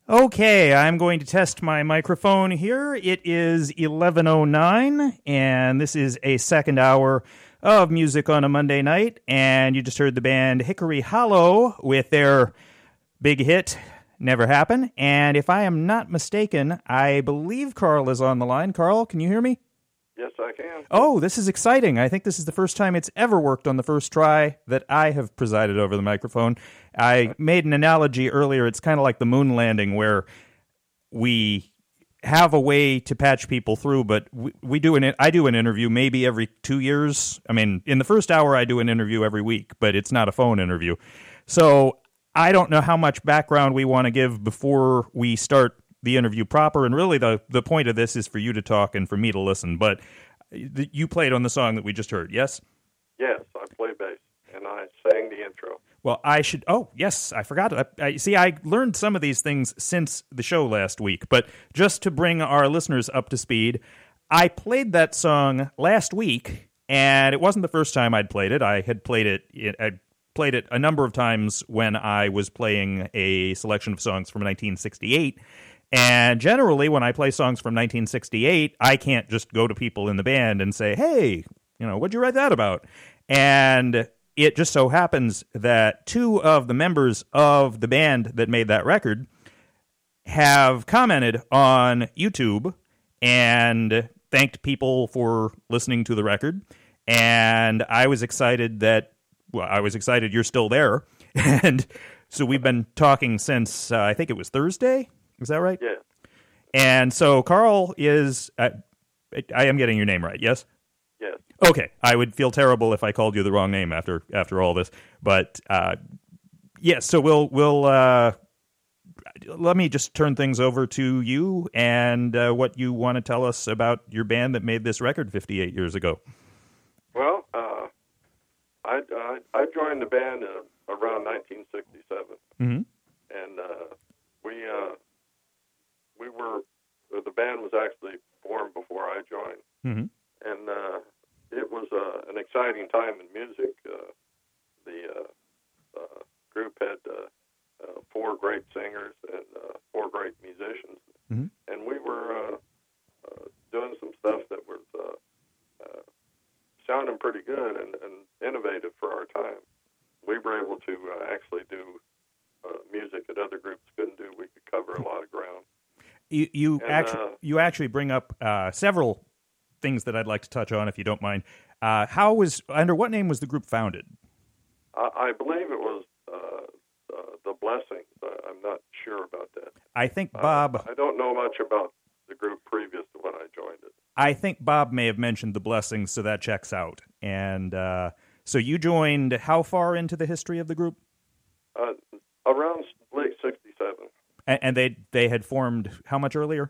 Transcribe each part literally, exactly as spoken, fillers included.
Okay, I'm going to test my microphone here. It is eleven oh nine, and this is a second hour of music on a Monday night, and you just heard the band Hickory Hollow with their big hit, Never Happen. And if I am not mistaken, I believe Carl is on the line. Carl, can you hear me? Yes, I can. Oh, this is exciting. I think this is the first time it's ever worked on the first try that I have presided over the microphone. I made an analogy earlier. It's kind of like the moon landing where we have a way to patch people through, but we, we do an I do an interview maybe every two years. I mean, in the first hour, I do an interview every week, but it's not a phone interview. So I don't know how much background we want to give before we start the interview proper, and really the, the point of this is for you to talk and for me to listen, but you played on the song that we just heard, yes? Yes, I play bass, and I sang the intro. Well, I should, oh, yes, I forgot. I, I, see, I learned some of these things since the show last week, but just to bring our listeners up to speed, I played that song last week, and it wasn't the first time I'd played it. I had played it, I'd played it a number of times when I was playing a selection of songs from nineteen sixty-eight. And generally, when I play songs from nineteen sixty-eight, I can't just go to people in the band and say, hey, you know, what'd you write that about? And it just so happens that two of the members of the band that made that record have commented on YouTube and thanked people for listening to the record. And I was excited that, well, I was excited you're still there. And so we've been talking since, uh, I think it was Thursday. Is that right? Yeah. And so Carl is, uh, I am getting your name right, yes? Yes. Okay. I would feel terrible if I called you the wrong name after after all this. But, uh, yes, so we'll, we'll uh, let me just turn things over to you and uh, what you want to tell us about your band that made this record fifty-eight years ago. Well, uh, I, I, I joined the band uh, around nineteen sixty-seven. Mm-hmm. And uh, we... Uh, We were, the band was actually formed before I joined. Mm-hmm. And uh, it was uh, an exciting time in music. Uh, the uh, uh, group had uh, uh, four great singers and uh, four great musicians. Mm-hmm. And we were uh, uh, doing some stuff that was uh, uh, sounding pretty good and, and innovative for our time. We were able to uh, actually do uh, music that other groups couldn't do. We could cover a lot of ground. You you and, actually uh, you actually bring up uh, several things that I'd like to touch on, if you don't mind. Uh, how was under what name was the group founded? I, I believe it was uh, uh, the Blessings. Uh, I'm not sure about that. I think Bob. Uh, I don't know much about the group previous to when I joined it. I think Bob may have mentioned the Blessings, so that checks out. And uh, so you joined how far into the history of the group? Uh, around late sixty-seven. And they they had formed how much earlier?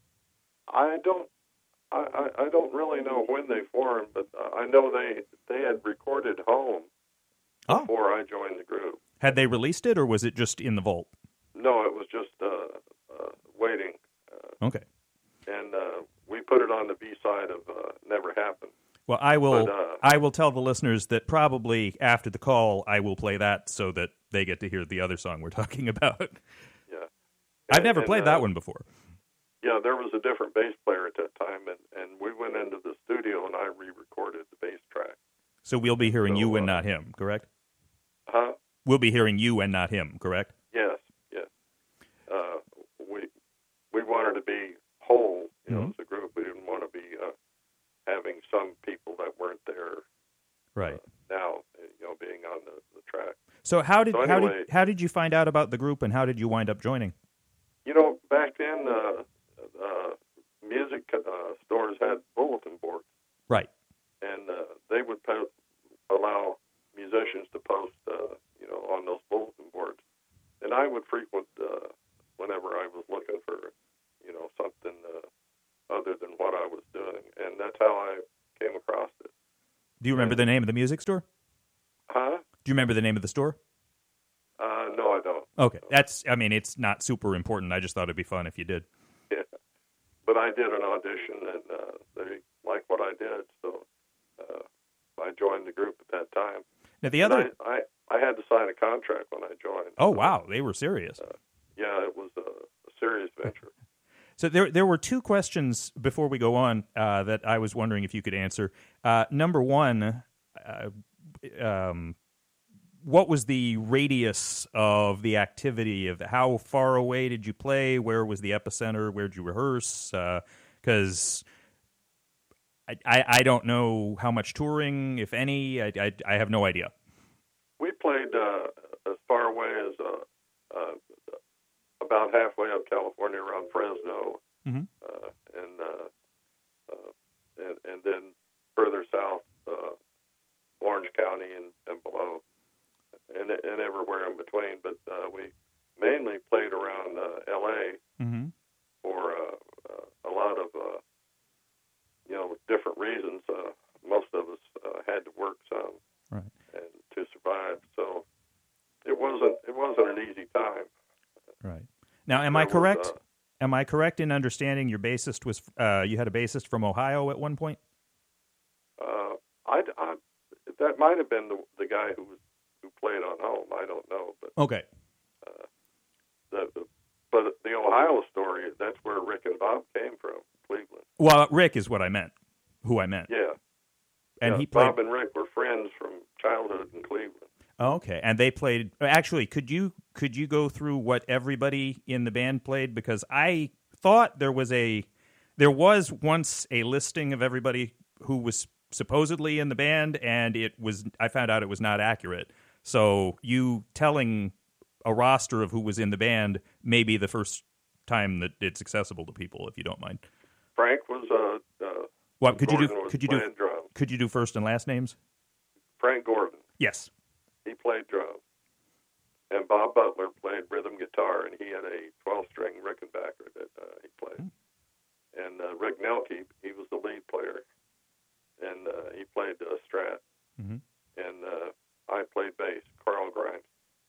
I don't I, I, I don't really know when they formed, but uh, I know they they had recorded Home oh. before I joined the group. Had they released it, or was it just in the vault? No, it was just uh, uh, waiting. Uh, okay. And uh, we put it on the B side of uh, Never Happened. Well, I will. But, uh, I will tell the listeners that probably after the call, I will play that so that they get to hear the other song we're talking about. I've never and, played uh, that one before. Yeah, there was a different bass player at that time, and, and we went into the studio and I re-recorded the bass track. So we'll be hearing so, you and uh, not him, correct? Huh? We'll be hearing you and not him, correct? Yes, yes. Uh, we we wanted to be whole, you know, mm-hmm. as a group. We didn't want to be uh, having some people that weren't there. Right. Uh, now, you know, being on the, the track. So how did so anyway, how did how did you find out about the group, and how did you wind up joining? You know, back then, uh, uh, music uh, stores had bulletin boards. Right. And uh, they would po- allow musicians to post, uh, you know, on those bulletin boards. And I would frequent uh, whenever I was looking for, you know, something uh, other than what I was doing. And that's how I came across it. Do you remember and, the name of the music store? Huh? Do you remember the name of the store? Uh, no, I don't. Okay. That's, I mean, it's not super important. I just thought it'd be fun if you did. Yeah. But I did an audition, and uh, they liked what I did, so uh, I joined the group at that time. Now, the other... I, I, I had to sign a contract when I joined. Oh, wow. They were serious. Uh, yeah, it was a, a So there there were two questions before we go on uh, that I was wondering if you could answer. Uh, number one, uh, um, what was the radius of the activity? Of how far away did you play? Where was the epicenter? Where did you rehearse? Because uh, I, I I don't know how much touring, if any. I I, I have no idea. We played uh, as far away as uh, uh, about halfway up California, around Fresno, mm-hmm. uh, and, uh, uh, and and then further south, uh, Orange County and, and below, and and everywhere in between. But uh, we mainly played around uh, L A mm-hmm. for uh, uh, a lot of uh, you know different reasons. Uh, most of us uh, had to work some, right, and to survive. So it wasn't it wasn't an easy time. Right. Now, am there I correct? Was, uh, am I correct in understanding your bassist was uh, you had a bassist from Ohio at one point? Uh, I, I that might have been the, the guy who was who played on Home. I don't know, but okay. Uh, the, the, but the Ohio story, that's where Rick and Bob came from, Cleveland. Well, Rick is what I meant. Who I meant. Yeah. And yeah, he played. Bob and Rick were friends from childhood in Cleveland. Oh, okay, and they played. Actually, could you could you go through what everybody in the band played? Because I thought there was a there was once a listing of everybody who was supposedly in the band, and it was I found out it was not accurate. So you telling a roster of who was in the band may be the first time that it's accessible to people, if you don't mind. Frank was. Uh, uh, what could Gordon you do? Was could you do? drums. Could you do first and last names? Frank Gordon. Yes. He played drums. And Bob Butler played rhythm guitar, and he had a twelve-string Rickenbacker that uh, he played. Mm. And uh, Rick Nelke, he was the lead player, and uh, he played uh, Strat. Mm-hmm. And uh, I played bass, Carl Grimes.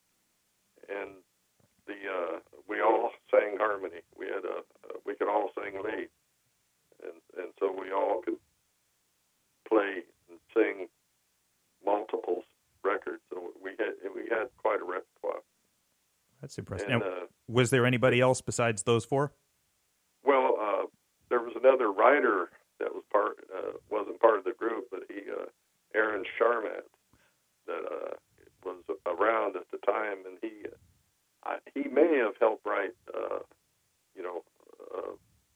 And the uh, we all sang harmony. We had a uh, we could all sing lead, and and so we all could play and sing multiples records. So we had we had quite a repertoire. That's impressive. And, now, uh, was there anybody else besides those four? Well, uh, there was another writer that was part uh, wasn't part of the group, but he uh, Aaron Sharmat that uh, was around at the time, and he I, he may have helped write uh, you know uh,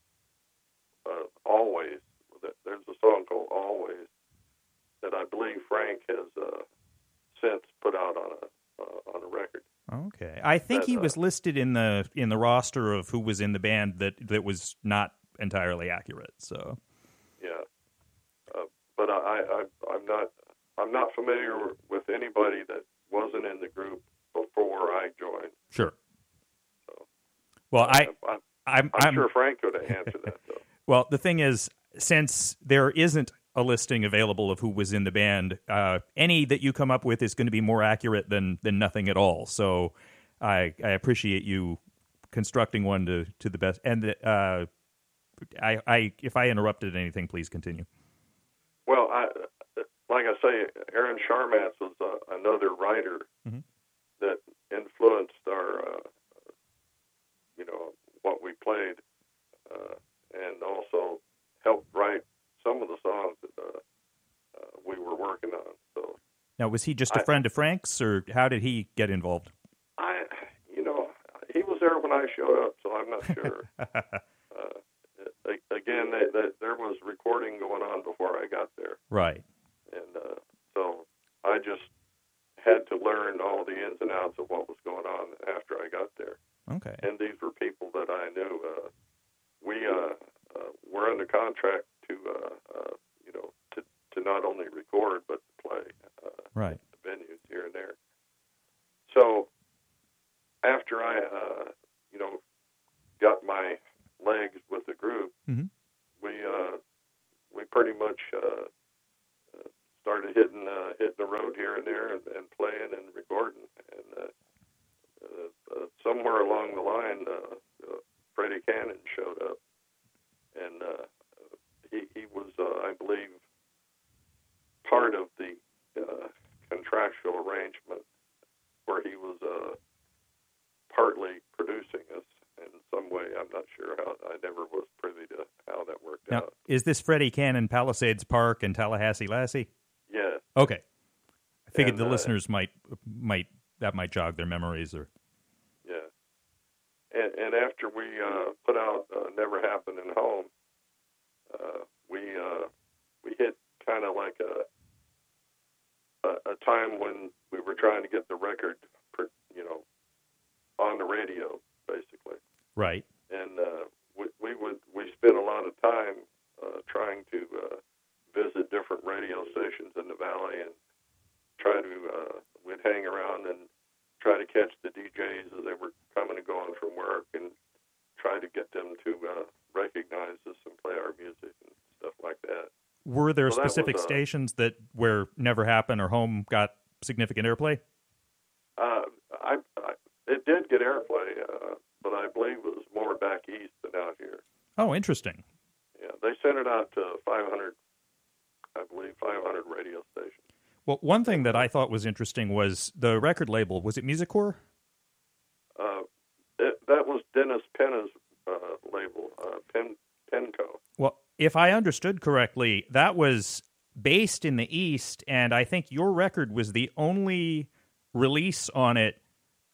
uh, Always. There's a song called Always that I believe Frank has uh, since put out on a uh, on a record. Okay, I think that, he uh, was listed in the in the roster of who was in the band that, that was not entirely accurate. So yeah, uh, but I, I I'm not I'm not familiar with anybody that wasn't in the group before I joined. Sure. So, well, I I'm, I'm, I'm I'm sure Frank could have answered that though. Well, the thing is, since there isn't a listing available of who was in the band, uh, any that you come up with is going to be more accurate than than nothing at all. So I I appreciate you constructing one to, to the best. And uh, I I if I interrupted anything, please continue. Well, I, like I say, Aaron Sharmatz was uh, another writer mm-hmm. that influenced our uh, you know what we played, uh, and also helped write some of the songs that uh, uh, we were working on. So now, was he just a I, friend of Frank's, or how did he get involved? I, you know, he was there when I showed up, so I'm not sure. uh, again, they, they, there was recording going on before I got there, right? And uh, so I just had to learn all the ins and outs of what was going on after I got there. Okay. And these were people that I knew. Uh, we uh, uh, were under contract to, uh, uh, you know, to, to not only record but to play uh, right. at the venues here and there. So after I, uh, you know, got my legs with the group, mm-hmm. we uh, we pretty much uh, started hitting uh, hitting the road here and there and, and playing and recording. And uh, uh, uh, somewhere along the line, uh, uh, Freddie Cannon showed up, and uh, he he was, uh, I believe, part of the uh, contractual arrangement where he was uh, partly producing us in some way. I'm not sure how. I never was privy to how that worked now, out. Is this Freddie Cannon, Palisades Park, and Tallahassee Lassie? Yeah. Okay. I figured And, the uh, listeners might might that might jog their memories. Or Yeah. And, and after we uh, put out uh, Never Happened in Home, uh, we uh, we hit kind of like a, a a time when we were trying to get the record, per, you know, on the radio, basically. right. And uh, we, we would we spent a lot of time uh, trying to uh, visit different radio stations in the valley and try to uh, we'd hang around and try to catch the D Js as they were coming and going from work and try to get them to uh, recognize us and play our music and stuff like that. Were there So that specific was, uh, stations that where Never Happened or Home got significant airplay? Uh, I, I it did get airplay, uh, but I believe it was more back east than out here. Oh, interesting. Yeah, they sent it out to five hundred, I believe, five hundred radio stations. Well, one thing that I thought was interesting was the record label. Was it Music Core? Uh, it, that was Dennis Penna's uh, label, uh, Pen Penco. Well, if I understood correctly, that was based in the East, and I think your record was the only release on it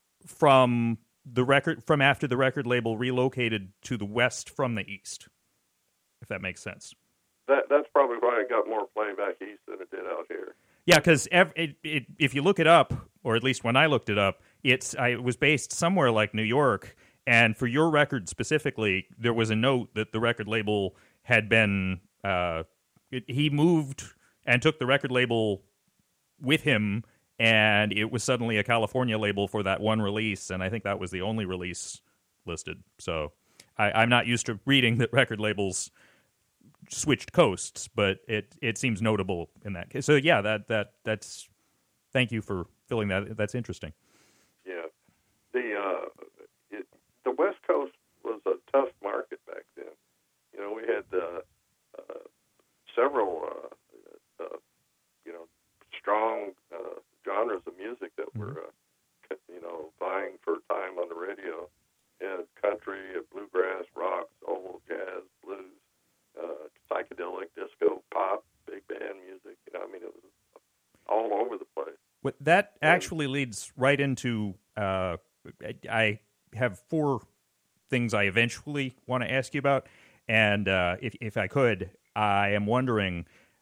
from the record from after the record label relocated to the West from the East, if that makes sense. That that's probably why it got more play back east than it did out here. Yeah, because it, it, if you look it up, or at least when I looked it up, it's I, it was based somewhere like New York, and for your record specifically, there was a note that the record label had been uh, it, he moved and took the record label with him, and it was suddenly a California label for that one release, and I think that was the only release listed. So I, I'm not used to reading that record labels switched coasts, but it it seems notable in that case. So yeah, that that that's thank you for filling that. That's interesting. Yeah, the uh, it, the West Coast was a tough market back then. You know, we had uh, uh, several uh, uh, you know strong uh, genres of music that Mm-hmm. were uh, you know vying for time on the radio. And country, bluegrass, rock, soul, jazz, blues. Uh, psychedelic, disco, pop, big band music. You know, I mean, it was all over the place. What that actually leads right into. Uh, I have four things I eventually want to ask you about, and uh, if if I could, I am wondering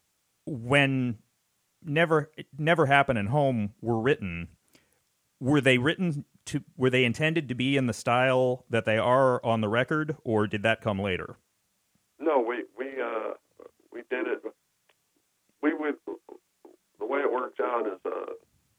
when Never Never Happened and Home were written. Were they written to? Were they intended to be in the style that they are on the record, or did that come later? No, we we uh, we did it. We would the way it worked out is uh,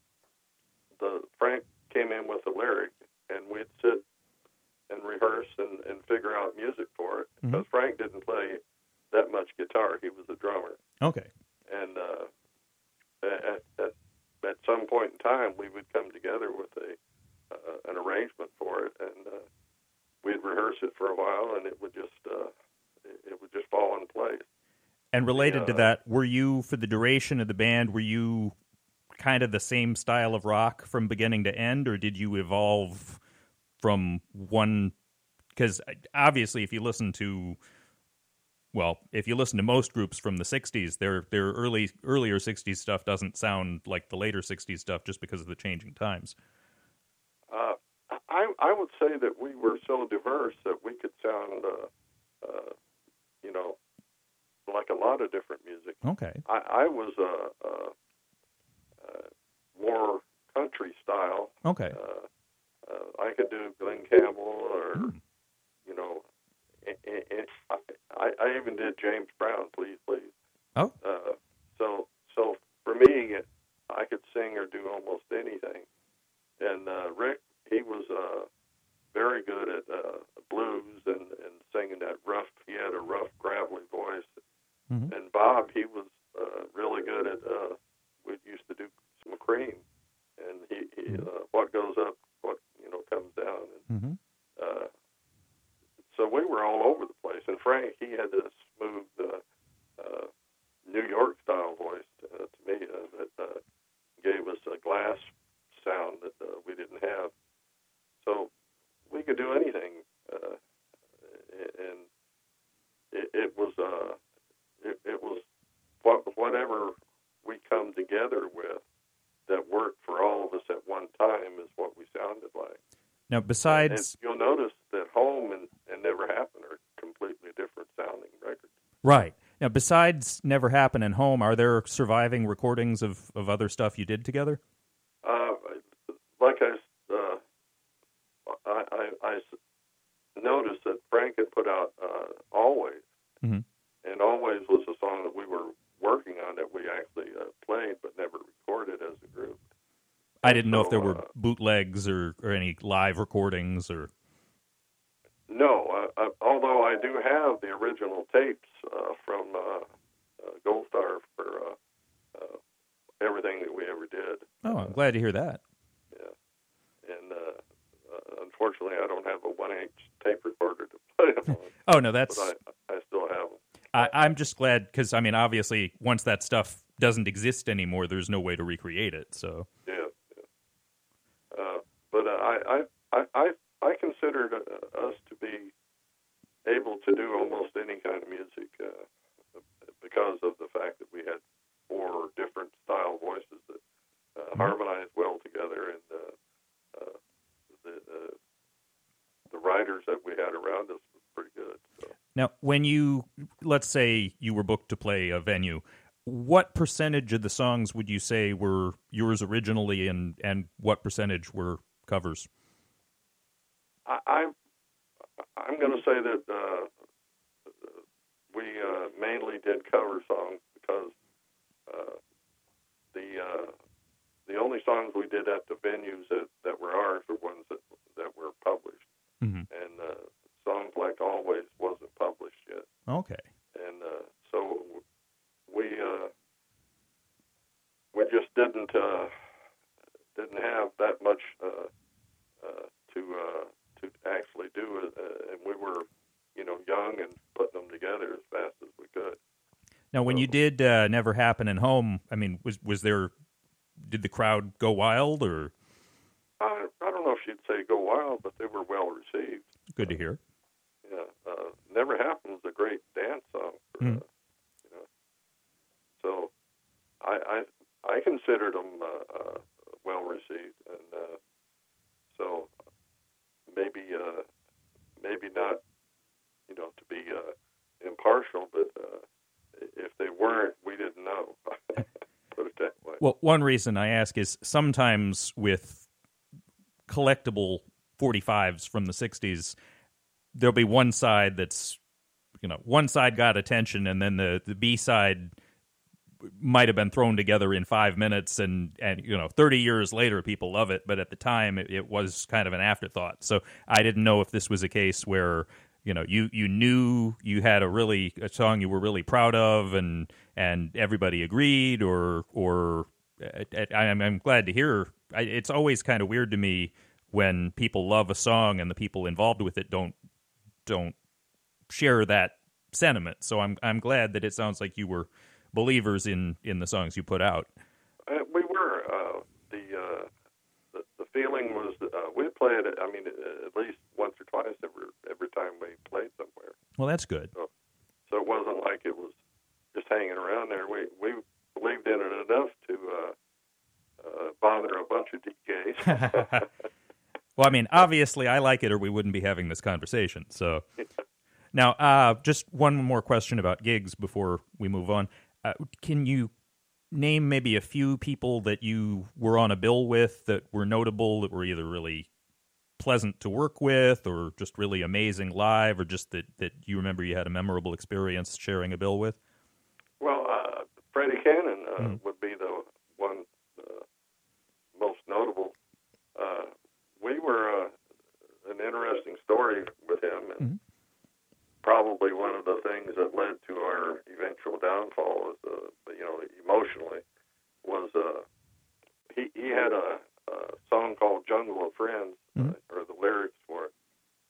the Frank came in with a lyric, and we'd sit and rehearse and, and figure out music for it. Mm-hmm. Because Frank didn't play that much guitar; he was a drummer. Okay. And uh, at, at at some point in time, we would come together with a uh, an arrangement for it, and uh, we'd rehearse it for a while, and it would just. Uh, it would just fall in place. And related Yeah. to that, were you, for the duration of the band, were you kind of the same style of rock from beginning to end, or did you evolve from one? Because obviously, if you listen to, well, if you listen to most groups from the sixties, their their early earlier sixties stuff doesn't sound like the later sixties stuff just because of the changing times. Uh, I I would say that we were so diverse that we could sound. Uh, uh, you know, like a lot of different music. Okay. I, I was uh, uh, uh, more country style. Okay. Uh, uh, I could do Glenn Campbell or, Mm. you know, and, and I, I even did James Brown, Please Please. Oh. Uh, so so for me, I could sing or do almost anything. And uh, Rick, he was uh, very good at uh, blues and, and singing that rough, he had a rough, gravelly voice. Mm-hmm. And Bob, he was uh, really good at, uh, we used to do some cream. And he, he Mm-hmm. uh, what goes up, what, you know, comes down. And, Mm-hmm. uh, so we were all over the place. And Frank, he had this smooth uh, uh, New York-style voice uh, to me uh, that uh, gave us a glass sound that uh, we didn't have. So we could do anything. Uh, Now, besides... And you'll notice that Home and, and Never Happened are completely different sounding records. Right. Now, besides Never Happened and Home, are there surviving recordings of, of other stuff you did together? Uh, like I, uh, I, I, I noticed that Frank had put out uh, Always, mm-hmm. and Always was a song that we were working on that we actually uh, played but never recorded as a group. I didn't know so, if there were uh, bootlegs or, or any live recordings or... No, uh, uh, although I do have the original tapes uh, from uh, uh, Gold Star for uh, uh, everything that we ever did. Oh, I'm glad to hear that. Yeah, and uh, uh, unfortunately, I don't have a one-inch tape recorder to play them on. Oh, no, that's... But I, I still have them. I, I'm just glad, because, I mean, obviously, once that stuff doesn't exist anymore, there's no way to recreate it, so... Yeah, yeah. Uh, but uh, I, I, I, I considered uh, us to be able to do almost any kind of music uh, because of the fact that we had four different style voices that uh, mm-hmm. harmonized well together, and uh, uh, the uh, the writers that we had around us was pretty good. So. Now, when you, let's say you were booked to play a venue, what percentage of the songs would you say were yours originally, and, and what percentage were covers? I, I'm, I'm going to say that uh, we uh, mainly did cover songs because uh, the uh, the only songs we did at the venues that, that were ours were ones that that were published, mm-hmm. and uh, songs like Always wasn't published yet. Okay, and uh, so we uh, we just didn't uh, didn't have that much uh, uh, to. Uh, to actually do it, uh, and we were, you know, young and putting them together as fast as we could. Now, when so, you did uh, Never Happen in Home, I mean, was was there, did the crowd go wild, or? I, I don't know if you'd say go wild, but they were well received. Good to hear. Uh, yeah, uh, Never Happened was a great dance song. For, mm. uh, you know, so I I, I considered them uh, uh, well received, and uh, so. Maybe, uh, maybe not, you know, to be uh, impartial, but uh, if they weren't, we didn't know. Put it that way. Well, one reason I ask is sometimes with collectible forty-fives from the sixties, there'll be one side that's, you know, one side got attention, and then the, the B side might have been thrown together in five minutes, and, and you know, thirty years later, people love it, but at the time, it, it was kind of an afterthought. So I didn't know if this was a case where, you know, you, you knew you had a really, a song you were really proud of, and and everybody agreed, or, or I, I'm, I'm glad to hear. I, it's always kind of weird to me when people love a song and the people involved with it don't, don't share that sentiment. So I'm, I'm glad that it sounds like you were believers in, in the songs you put out. Uh, we were. Uh, the, uh, the the feeling was that, uh, we played it, I mean, at least once or twice every, every time we played somewhere. Well, that's good. So, so it wasn't like it was just hanging around there. We we believed in it enough to uh, uh, bother a bunch of D Js. Well, I mean, obviously I like it, or we wouldn't be having this conversation. So now, uh, just one more question about gigs before we move on. Uh, can you name maybe a few people that you were on a bill with that were notable, that were either really pleasant to work with, or just really amazing live, or just that, that you remember you had a memorable experience sharing a bill with? Well, uh, Freddie Cannon uh, mm. would be the one uh, most notable. Uh, we were uh, an interesting story with him, and mm-hmm. probably one of the things that led to our eventual downfall, was, uh, you know, emotionally, was uh, he he had a, a song called "Jungle of Friends," mm-hmm. uh, or the lyrics for it,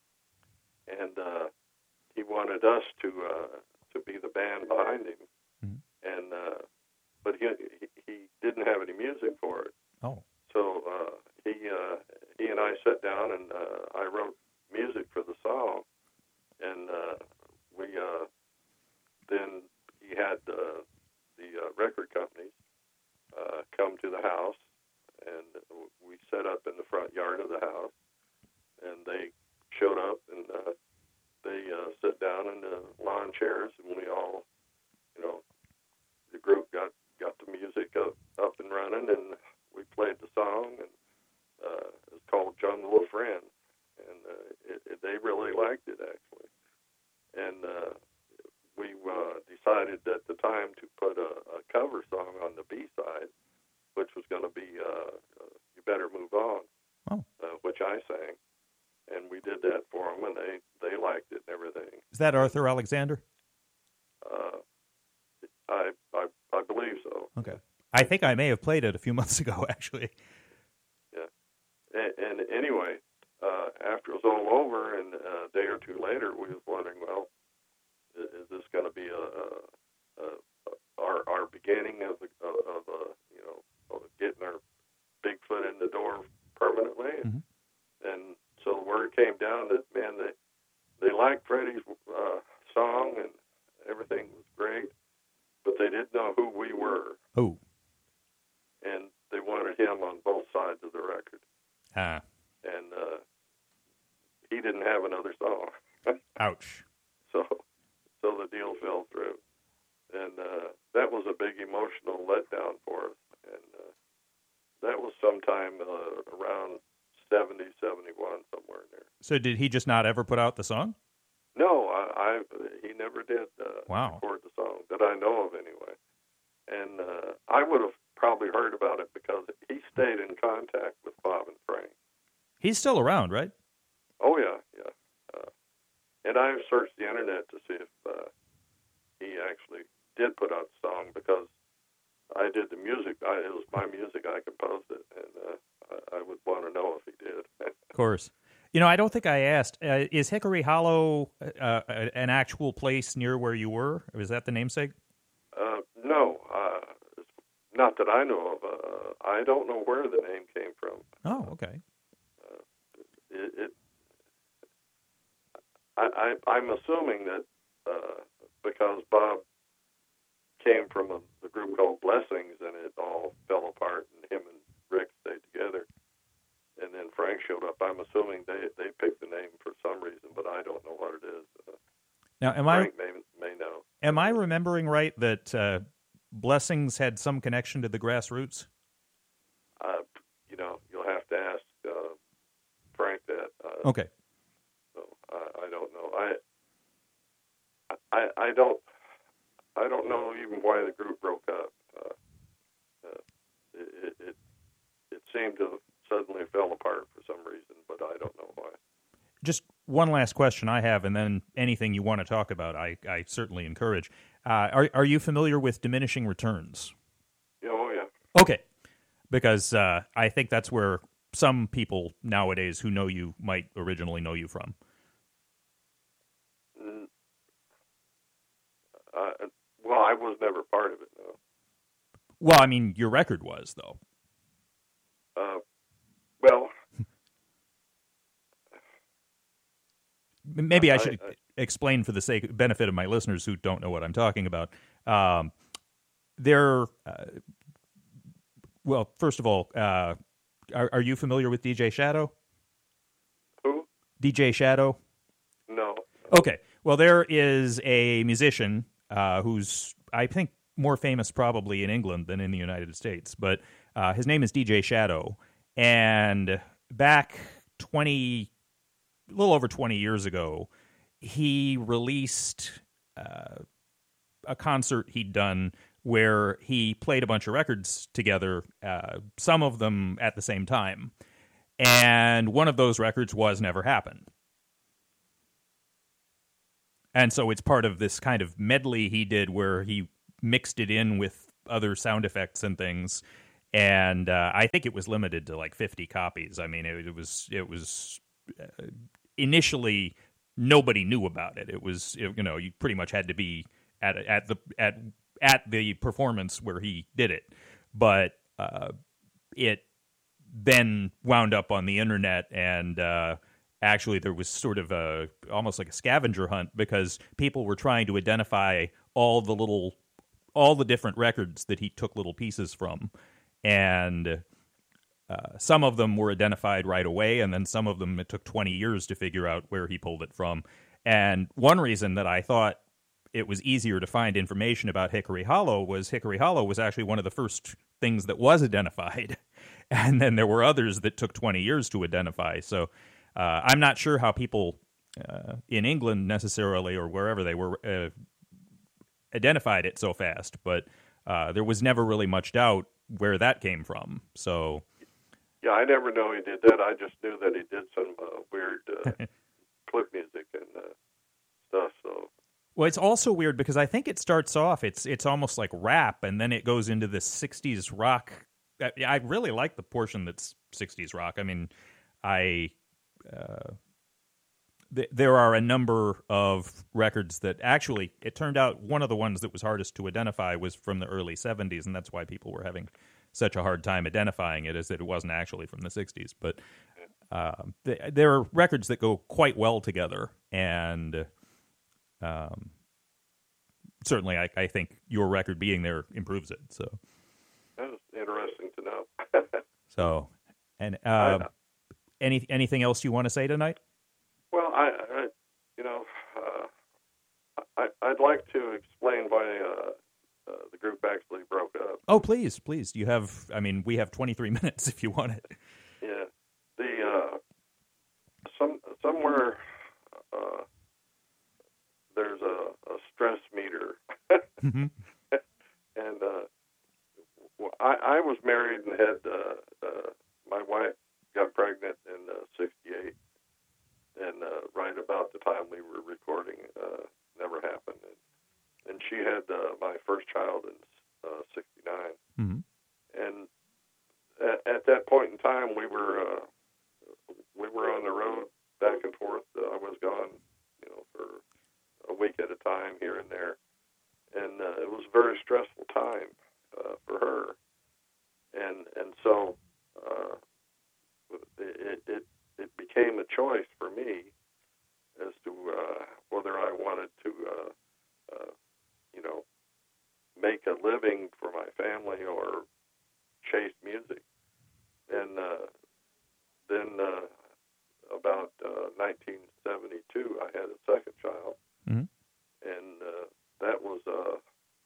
and uh, he wanted us to uh, to be the band behind him, mm-hmm. and uh, but he, he he didn't have any music for it. Oh, so uh, he uh, he and I sat down, and uh, I wrote music for the song. And uh, we uh, then he had uh, the uh, record companies uh, come to the house, and we set up in the front yard of the house. chairs, and we all, you know, the group got, got the music up, up and running, and we played the song, and uh, it's called Jungle of Friends, and uh, it, it, they really liked it, actually. And uh, we uh, decided at the time to put a, a cover song on the B-side, which was going to be uh, uh, You Better Move On, oh. uh, which I sang. And we did that for them, and they, they liked it and everything. Is that Arthur Alexander? Uh, I, I I believe so. Okay. I think I may have played it a few months ago, actually. Yeah. And, and anyway, uh, after it was all over, and a day or two later, we was wondering, well, is, is this going to be a, a, a our our beginning of a, of a, you know of getting our big foot in the door permanently? Mm-hmm. And so the word came down that, man, they they liked Freddie's uh, song and everything was great, but they didn't know who we were. Oh. And they wanted him on both sides of the record. Ah. And uh, he didn't have another song. Ouch. So so the deal fell through. And uh, that was a big emotional letdown for us. And uh, that was sometime uh, around seventy, seventy-one, somewhere in there. So did he just not ever put out the song? No, I, I he never did uh, Wow. record the song that I know of, anyway. And uh, I would have probably heard about it because he stayed in contact with Bob and Frank. He's still around, right? Oh yeah, yeah. Uh, and I've searched the internet to see if uh, he actually did put out the song because I did the music. I, it was my music. I composed it, and uh, I, I would want to know if he did. Of course. You know, I don't think I asked. Uh, is Hickory Hollow uh, an actual place near where you were? Or is that the namesake? Uh, no, uh, not that I know of. Uh, I don't know where the name came from. Oh, okay. Uh, it, it I, I, I'm assuming that uh, because Bob came from a, a group called Blessings, and it all fell apart, and him and Rick stayed together. And then Frank showed up. I'm assuming they they picked the name for some reason, but I don't know what it is. Uh, now, am Frank I may, may know. am I remembering right that uh, Blessings had some connection to the Grassroots? Uh, you know, you'll have to ask uh, Frank that. Uh, Okay. So I, I don't know. I, I I don't I don't know even why the group broke up. Uh, uh, it, it it seemed to suddenly fell apart for some reason, but I don't know why. Just one last question I have, and then anything you want to talk about, I, I certainly encourage. Uh, are are you familiar with Diminishing Returns? Yeah, oh, yeah. Okay, because uh, I think that's where some people nowadays who know you might originally know you from. Mm, uh, well, I was never part of it, no. Well, I mean, your record was, though. Uh, well... Maybe I, I should I, I, explain for the sake benefit of my listeners who don't know what I'm talking about. Um, there, uh, well, first of all, uh, are, are you familiar with D J Shadow? Who? D J Shadow? No. Okay. Well, there is a musician uh, who's, I think, more famous probably in England than in the United States, but uh, his name is D J Shadow. And back twenty a little over twenty years ago, he released uh, a concert he'd done where he played a bunch of records together, uh, some of them at the same time. And one of those records was Never Happened. And so it's part of this kind of medley he did where he mixed it in with other sound effects and things. And uh, I think it was limited to like fifty copies. I mean, it, it was it was... Uh, initially, nobody knew about it. It was, you know, you pretty much had to be at at the at at the performance where he did it. But uh, it then wound up on the internet, and uh, actually there was sort of a almost like a scavenger hunt because people were trying to identify all the little all the different records that he took little pieces from, and Uh, some of them were identified right away, and then some of them it took twenty years to figure out where he pulled it from. And one reason that I thought it was easier to find information about Hickory Hollow was Hickory Hollow was actually one of the first things that was identified. And then there were others that took twenty years to identify. So uh, I'm not sure how people uh, in England necessarily or wherever they were uh, identified it so fast. But uh, there was never really much doubt where that came from. So yeah, I never know he did that. I just knew that he did some uh, weird uh, clip music and uh, stuff. So. Well, it's also weird because I think it starts off, it's it's almost like rap, and then it goes into this sixties rock. I, I really like the portion that's sixties rock. I mean, I uh, th- there are a number of records that actually, it turned out one of the ones that was hardest to identify was from the early seventies, and that's why people were having such a hard time identifying it, is that it wasn't actually from the sixties. But uh, th- there are records that go quite well together, and... Um, certainly, I, I think your record being there improves it. So that was interesting to know. so, and uh, any anything else you want to say tonight? Well, I, I you know, uh, I, I'd like to explain why uh, uh, the group actually broke up. Oh, please, please. You have. I mean, we have twenty-three minutes if you want it. Yeah, the uh, some somewhere. Uh, There's a, a stress meter, mm-hmm. and uh, I, I was married and had uh, uh, my wife got pregnant in uh, sixty-eight, and uh, right about the time we were recording, uh, never happened, and, and she had uh, my first child in uh, sixty-nine, mm-hmm. and at, at that point in time we were uh, we were on the road back and forth. Uh, I was gone, you know, for a week at a time here and there, and uh, it was a very stressful time uh, for her, and and so uh, it, it it became a choice for me as to uh, whether I wanted to uh, uh, you know make a living for my family or chase music, and uh, then uh, about uh, nineteen seventy-two I had a second child. Mm-hmm. And uh, that was uh,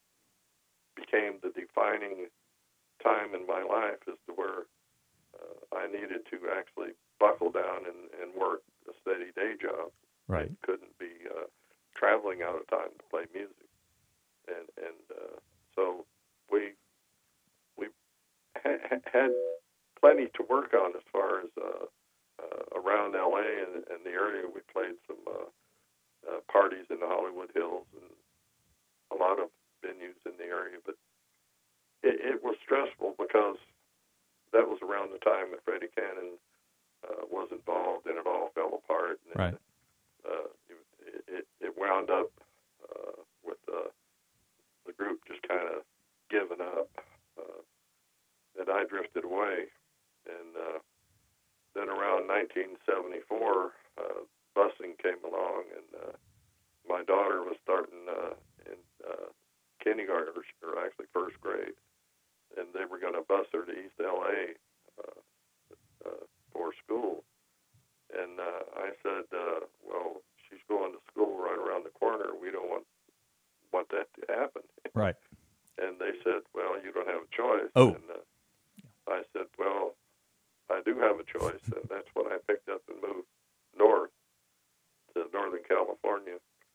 became the defining time in my life as to where uh, I needed to actually buckle down and, and work a steady day job. Right. I couldn't be uh, traveling out of time to play music, and and uh, so we we ha- had plenty to work on as far as uh, uh, around L A and, and the area. We played some. Uh, Uh, parties in the Hollywood Hills and a lot of venues in the area, but it, it was stressful because that was around the time that Freddie Cannon uh, was involved, and it all fell apart. And right. Uh, it, it, it wound up uh, with uh, the group just kind of giving up, uh, and I drifted away. And uh, then around nineteen seventy-four, uh, busing came along, and uh, my daughter was starting uh, in uh, kindergarten, or actually first grade, and they were going to bus her to East L A uh, uh, for school. And uh, I said, uh, well, she's going to school right around the corner. We don't want want that to happen. Right. And they said, well, you don't have a choice. Oh. And uh, I said, well, I do have a choice, and that's when I picked up and moved north to Northern California.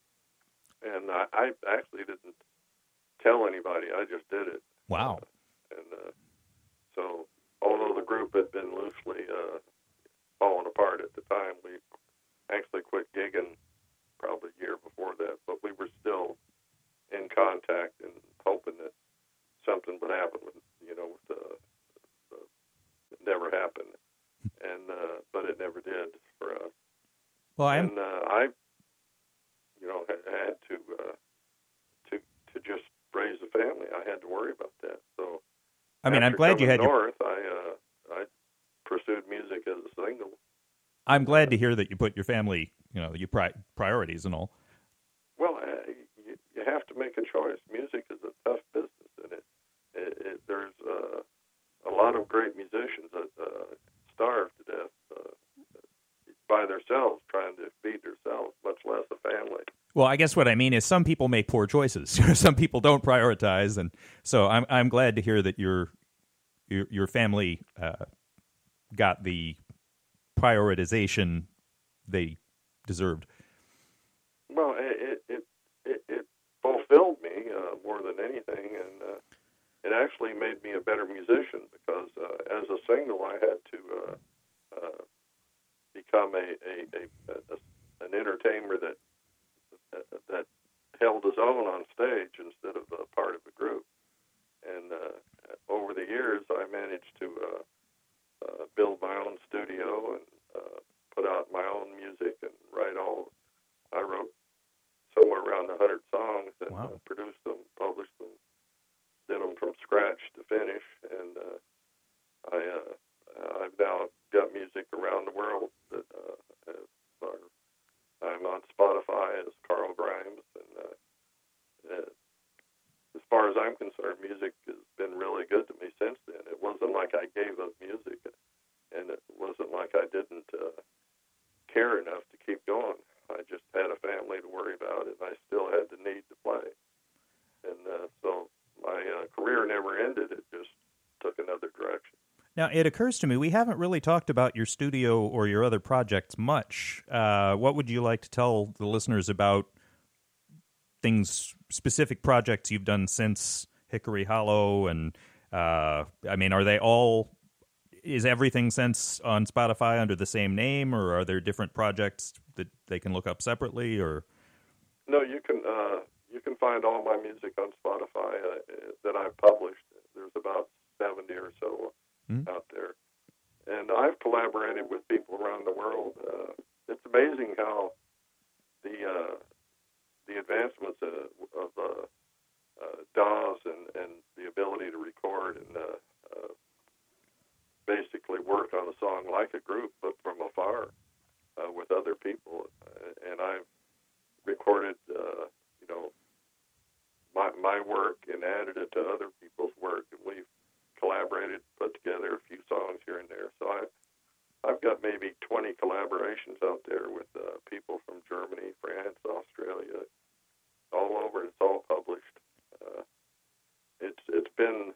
And I, I actually didn't tell anybody. I just did it. Wow. Uh, and uh, so, although the group had been loosely uh, falling apart at the time, we actually quit gigging probably a year before that. But we were still in contact and hoping that something would happen. With, you know, with the, the, it never happened, and uh, but it never did for us. Well, I'm... And uh, I, you know, had, had to uh, to to just raise a family. I had to worry about that. So, I mean, I'm glad you had north. your... I uh, I pursued music as a single. I'm glad to hear that you put your family, you know, your pri- priorities and all. Well, uh, you, you have to make a choice. Music is a tough business, and it, it, it there's uh, a lot of great musicians that uh, starve to death uh, by themselves, trying to feed themselves, much less a family. Well, I guess what I mean is some people make poor choices. Some people don't prioritize, and so I'm I'm glad to hear that your your, your family uh, got the prioritization they deserved. Well, it it it, it fulfilled me uh, more than anything, and uh, it actually made me a better musician because uh, as a single, I had to uh, uh, become a, a, a, a an entertainer that that held his own on stage instead of a part of a group. And uh, over the years, I managed to uh, uh, build my own studio and uh, put out my own music and write all. I wrote somewhere around a hundred songs and wow. uh, produced them, published them, did them from scratch to finish. And uh, I uh, I've now got music around the world that uh, are. I'm on Spotify as Carl Grimes, and uh, uh, as far as I'm concerned, music has been really good to me since then. It wasn't like I gave up music, and it wasn't like I didn't uh, care enough to keep going. I just had a family to worry about, and I still had the need to play. And uh, so my uh, career never ended. It just took another direction. Now, it occurs to me, we haven't really talked about your studio or your other projects much. Uh, what would you like to tell the listeners about things, specific projects you've done since Hickory Hollow? And, uh, I mean, are they all, is everything since on Spotify under the same name, or are there different projects that they can look up separately? Or No, you can, uh, you can find all my music on Spotify uh, that I've published. There's about seventy or so Mm-hmm. out there, and I've collaborated with people around the world. Uh, it's amazing how the uh, the advancements of, of uh, uh, D A Ws and, and the ability to record and uh, uh, basically work on a song like a group, but from afar uh, with other people. Uh, and I've recorded, uh, you know, my my work and added it to other people's work, and we've collaborated, put together a few songs here and there. So I've, I've got maybe twenty collaborations out there with uh, people from Germany, France, Australia, all over. It's all published. Uh, it's it's been,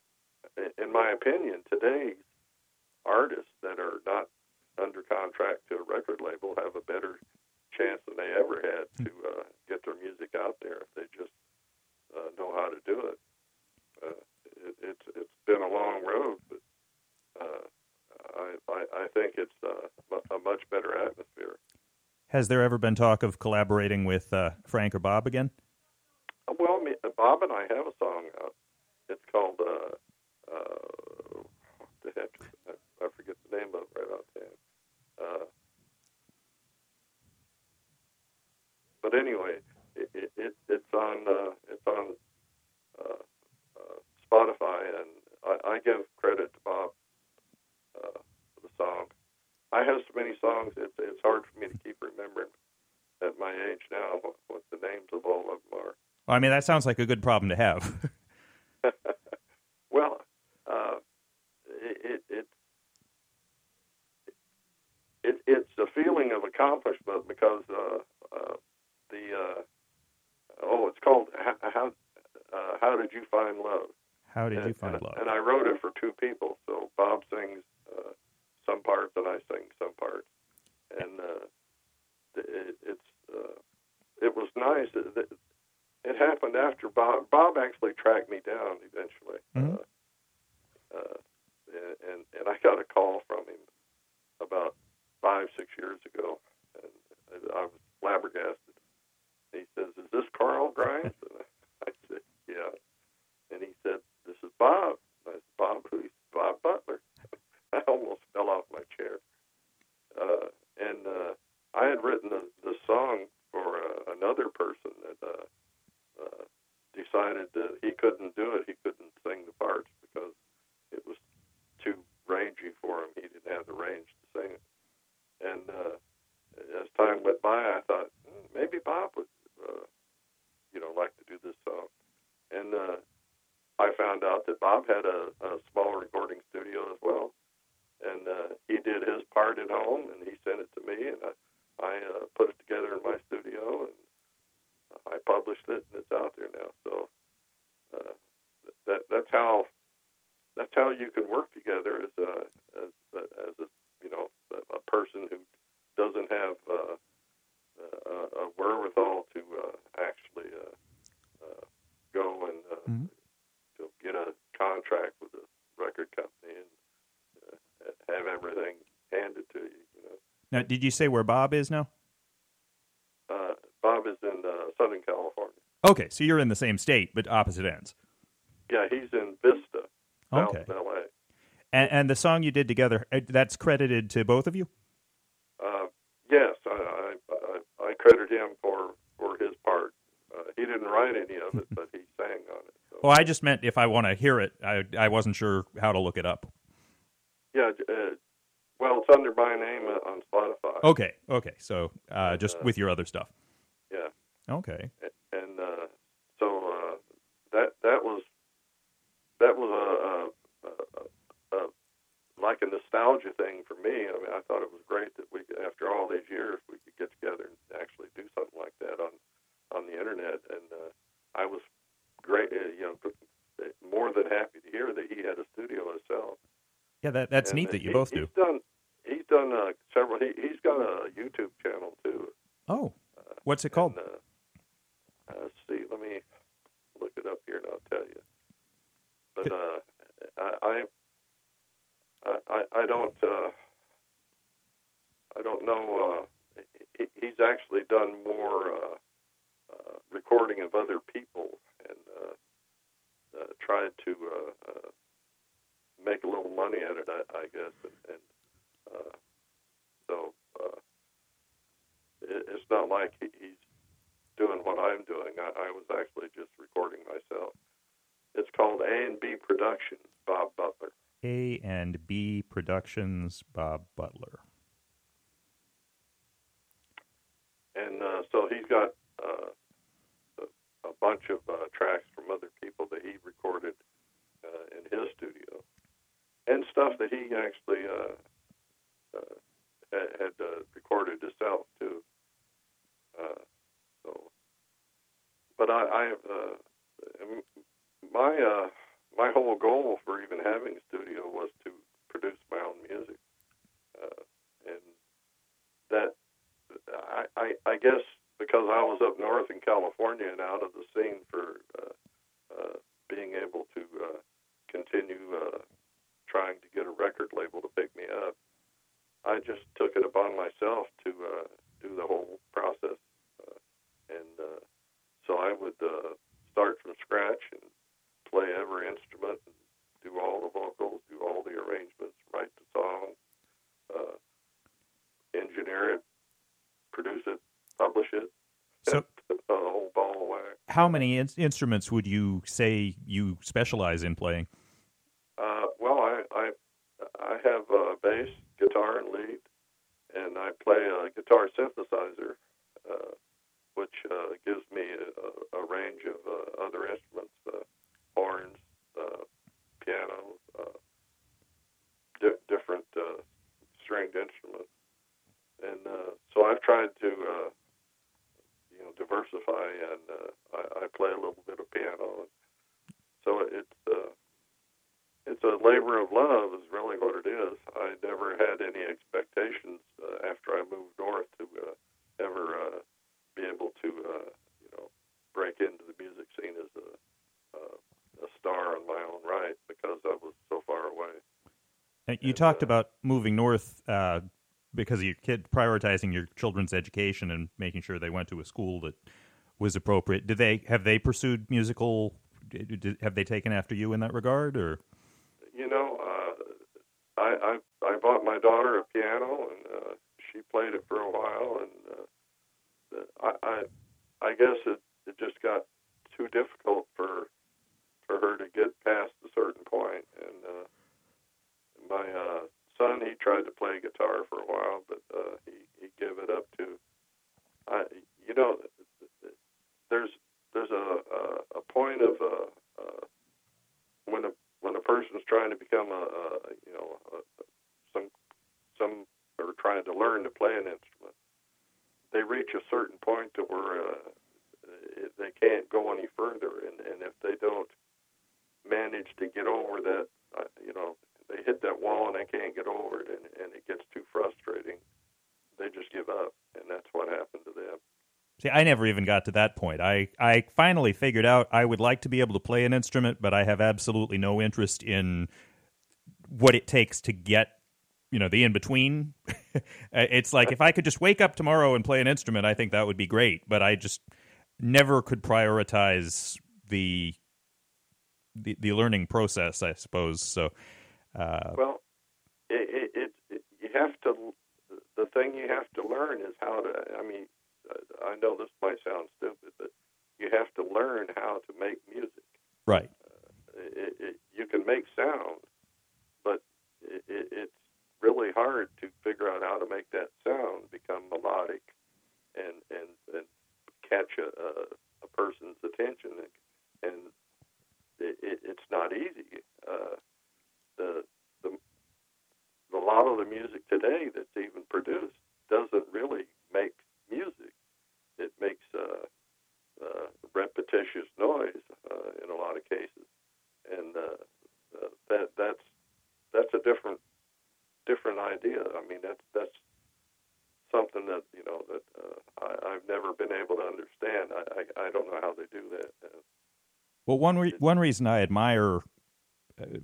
in my opinion, today's artists that are not under contract to a record label have a better chance than they ever had to uh, get their music out there if they just uh, know how to do it. Uh, it, it's it's been a long road, but uh, I, I I think it's uh, a much better atmosphere. Has there ever been talk of collaborating with uh, Frank or Bob again? Well, me, Bob and I have a song out. It's called uh, uh, what the heck? I, I forget the name of it right offhand. Uh, but anyway, it, it, it it's on uh, it's on. Uh, Spotify, and I, I give credit to Bob uh, for the song. I have so many songs, it's, it's hard for me to keep remembering at my age now what, what the names of all of them are. Well, I mean, that sounds like a good problem to have. Well, uh, it, it, it, it's a feeling of accomplishment because uh, uh, the, uh, oh, it's called How, how, uh, How Did You Find Love? How did and, you find and, love? And I wrote it for two people. So Bob sings uh, some parts, and I sing some parts. And uh, it, it's uh, it was nice. It, it happened after Bob. Bob actually tracked me down eventually, mm-hmm. uh, uh, and and I got a call from him about five six years ago, and I was flabbergasted. He says, "Is this Carl Grimes?" And I said, "Yeah." And he said, "This is Bob." I said, "Bob who?" He said, "Bob Butler." I almost fell off my chair. Uh, and uh, I had written the, the song for uh, another person that uh, uh, decided that he couldn't do it. He couldn't sing the parts because it was too rangy for him. He didn't have the range to sing it. And uh, as time went by, I thought, hmm, maybe Bob would, uh, you know, like to do this song. And uh, I found out that Bob had a, a small recording studio as well. And uh, he did his part at home, and he sent it to me, and I, I uh, put it together in my studio, and that's how that's how you can work together as a as a, as a you know a person who doesn't have uh, a, a wherewithal to uh, actually uh, uh, go and uh, Mm-hmm. to get a contract with a record company and uh, have everything handed to you. You know. Now, did you say where Bob is now? Uh, Bob is in uh, Southern California. Okay, so you're in the same state, but opposite ends. Yeah, he's in Vista, south Okay. of L A. And, and the song you did together, uh, that's credited to both of you? Uh, yes, I, I, I, I credit him for, for his part. Uh, he didn't write any of it, but he sang on it. So. Well, I just meant if I want to hear it, I, I wasn't sure how to look it up. Yeah, uh, well, it's under my name on Spotify. Okay, okay, so uh, just uh, with your other stuff. Yeah. Okay. And uh, so uh, that that was that was a, a, a, a like a nostalgia thing for me. I mean, I thought it was great that we, could, after all these years, we could get together and actually do something like that on on the internet. And uh, I was great, uh, you know, more than happy to hear that he had a studio himself. Yeah, that that's And neat that you he, both he's do. Done, he's done uh, several. He, he's got a YouTube channel too. Oh, what's it called? And, uh, uh, let's see. Let me look it up here and I'll tell you. But uh, I, I, I, I don't, uh, I don't know. Uh, he, he's actually done more uh, uh, recording of other people and uh, uh, tried to uh, uh, make a little money at it, I, I guess. And, and uh, so uh, it, it's not like he, he's doing what I'm doing. I, I was actually just recording myself. It's called A and B Productions, Bob Butler. A and B Productions, Bob Butler. And uh, so he's got uh, a, a bunch of uh, tracks from other people that he recorded uh, in his studio, and stuff that he actually uh, uh, had, had uh, recorded himself too. Uh, so, but I, I uh, my uh, my whole goal for even having a studio was to produce my own music, uh, and that I, I, I guess because I was up north in California and out of the scene for uh, uh, being able to uh, continue uh, trying to get a record label to pick me up, I just took it upon myself to uh, do the whole process, uh, and uh, so I would uh, start from scratch and play every instrument, and do all the vocals, do all the arrangements, write the song, uh, engineer it, produce it, publish it, So, the whole ball of wax. how many in- instruments would you say you specialize in playing? Uh, well, I, I I have uh, bass, guitar, and lead, and I play a guitar synthesizer, uh, which uh, gives me a, a range of uh, other instruments, uh, horns, uh, piano, uh, di- different uh, stringed instruments. And uh, so I've tried to, uh, you know, diversify, and uh, I, I play a little bit of piano. So it's uh, it's a labor of love, is really what it is. I never had any expectations uh, after I moved north to uh, ever uh, be able to, uh, you know, break into the music scene as a, uh, a star on my own right, because I was so far away. You and, talked uh, about moving north uh, because of your kid, prioritizing your children's education and making sure they went to a school that was appropriate. Did they have they pursued musical? Did, did, have they taken after you in that regard, or? You know, uh, I, I I bought my daughter a piano, and uh, she played it for a while, and uh, I, I I guess it, it just got too difficult for for her to get past a certain point. And uh, my uh, son, he tried to play guitar for a while, but uh, he he gave it up too. I you know, there's there's a a, a point of uh, uh, when a when a person's trying to become a, a you know a, some some or trying to learn to play an instrument, they reach a certain point to where uh, they can't go any further, and, and if they don't manage to get over that, uh, you know, they hit that wall and they can't get over it, and, and it gets too frustrating. They just give up, and that's what happened to them. See, I never even got to that point. I, I finally figured out I would like to be able to play an instrument, but I have absolutely no interest in what it takes to get, you know, the in-between. It's like if I could just wake up tomorrow and play an instrument, I think that would be great, but I just never could prioritize the the, the learning process, I suppose. So, uh, well, it, it, it, you have to, the thing you have to learn is how to, I mean, I know this might sound stupid, but you have to learn how to make music. Right. Uh, it, it, you can make sound, but it, it, it's really hard to figure out how to make that sound become melodic and and, and catch a, a, a person's attention. And, and it, it, it's not easy. Uh, the, the a lot of the music today that's even produced doesn't really make music. It makes uh, uh, repetitious noise uh, in a lot of cases, and uh, uh, that that's that's a different different idea. I mean, that's that's something that you know that uh, I, I've never been able to understand. I, I, I don't know how they do that. Uh, well, one re- one reason I admire uh,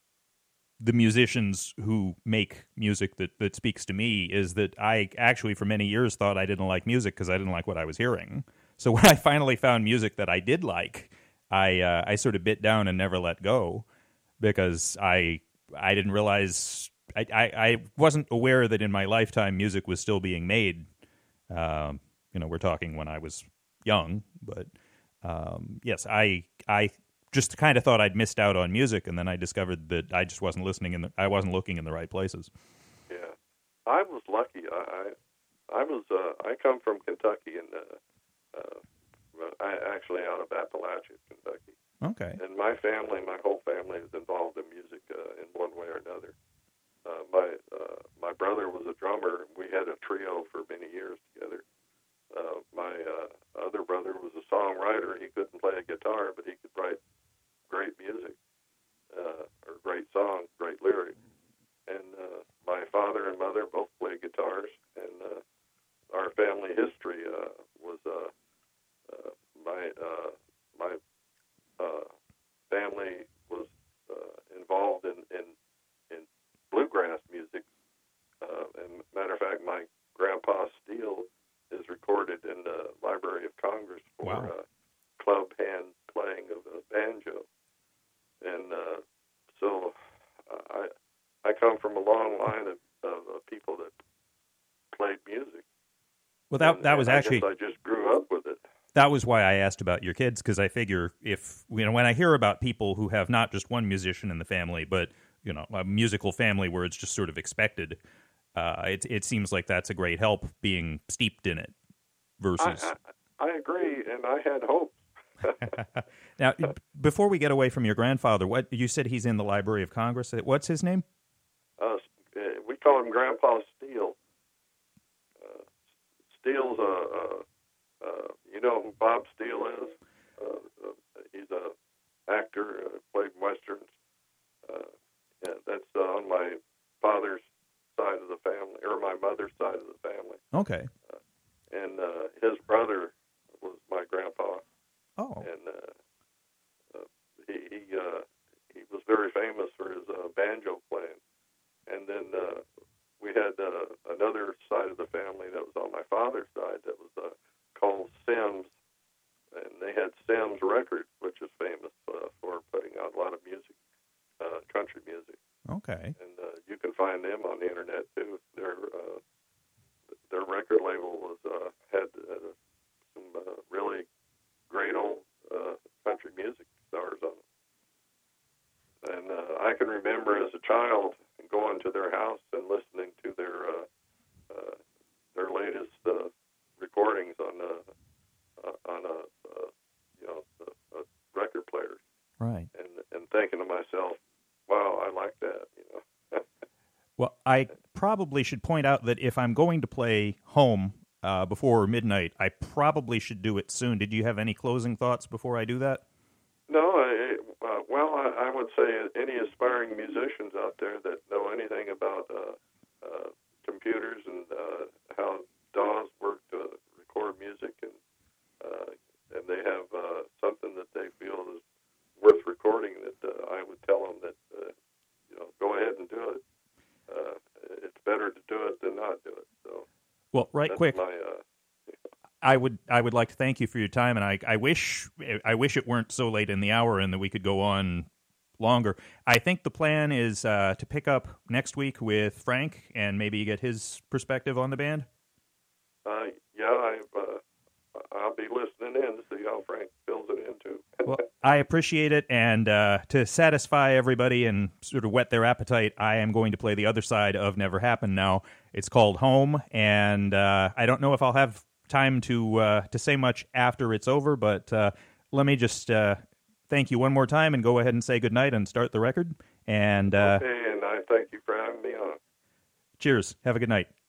the musicians who make music that, that speaks to me is that I actually for many years thought I didn't like music because I didn't like what I was hearing. So when I finally found music that I did like, I uh, I sort of bit down and never let go because I I didn't realize I, I, I wasn't aware that in my lifetime music was still being made. Um, you know, we're talking when I was young, but um, yes, I I. just kind of thought I'd missed out on music, and then I discovered that I just wasn't listening in the, I wasn't looking in the right places. Yeah, I was lucky. I I, I was uh, I come from Kentucky, and uh, uh, I actually out of Appalachia, Kentucky. Okay. And my family, my whole family, is involved in music uh, in one way or another. Uh, my uh, my brother was a drummer. We had a trio for many years together. Uh, my uh, other brother was a songwriter. He couldn't play a guitar, but he could write great music, uh, or great songs, great lyrics. And uh, my father and mother both played guitars, and uh, our family history uh, was uh, uh, my uh, my uh, family was uh, involved in, in in bluegrass music. Uh, and matter of fact, my grandpa Steele is recorded in the Library of Congress for wow. uh, club hand playing of a banjo. And uh, so uh, I I come from a long line of, of, of people that played music. Well, that and, that was and actually I, guess I just grew up with it. That was why I asked about your kids, because I figure if you know when I hear about people who have not just one musician in the family, but you know a musical family where it's just sort of expected, uh, it it seems like that's a great help being steeped in it. Versus, I, I, I agree, and I had hope. Now, before we get away from your grandfather, what you said he's in the Library of Congress. What's his name? Uh, we call him Grandpa Steele. Uh, Steele's a, a, a, you know who Bob Steele is? Uh, uh, he's a actor, uh, played westerns. Uh, yeah, that's uh, on my father's side of the family, or my mother's side of the family. Okay. Uh, and uh, his brother was my grandpa. Oh. And uh, uh, he he, uh, he was very famous for his uh, banjo playing. And then uh, we had uh, another side of the family that was on my father's side that was uh, called Sims, and they had Sims Records, which is famous uh, for putting out a lot of music, uh, country music. Okay. And uh, you can find them on the internet too. Their uh, their record label was uh, had uh, some uh, really great old uh, country music stars on it. And uh, I can remember as a child going to their house and listening to their uh, uh, their latest uh, recordings on uh, uh, on a uh, you know a, a record players. Right. And and thinking to myself, wow, I like that. You know. Well, I probably should point out that if I'm going to play home Uh, before midnight, I probably should do it soon. Did you have any closing thoughts before I do that? No, I, uh, well, I, would say any aspiring musicians out there that know anything about uh, uh, computers and uh, how D A Ws work to record music, and uh, and they have uh, something that they feel is worth recording, that uh, I would tell them that uh, you know, go ahead and do it. Uh, it's better to do it than not do it. So, well, right that's quick. My, uh, I would I would like to thank you for your time, and I I wish I wish it weren't so late in the hour and that we could go on longer. I think the plan is uh, to pick up next week with Frank and maybe get his perspective on the band. Uh, yeah, I, uh, I'll be listening in to see how Frank fills it in too. Well, I appreciate it, and uh, to satisfy everybody and sort of whet their appetite, I am going to play the other side of Never Happened now. It's called Home, and uh, I don't know if I'll have time to uh, to say much after it's over, but uh, let me just uh, thank you one more time and go ahead and say goodnight and start the record. And uh, okay, and I thank you for having me on. Cheers. Have a good night.